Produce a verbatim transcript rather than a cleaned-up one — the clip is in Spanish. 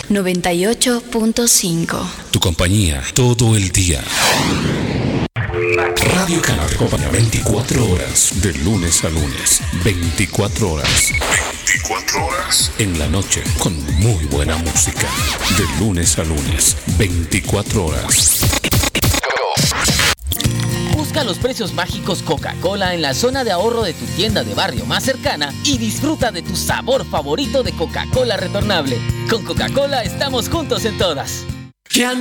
noventa y ocho punto cinco. Tu compañía todo el día. Radio Cana te acompaña veinticuatro horas, de lunes a lunes. veinticuatro horas. veinticuatro horas. En la noche, con muy buena música. De lunes a lunes. veinticuatro horas. Busca los precios mágicos Coca-Cola en la zona de ahorro de tu tienda de barrio más cercana y disfruta de tu sabor favorito de Coca-Cola retornable. Con Coca-Cola estamos juntos en todas.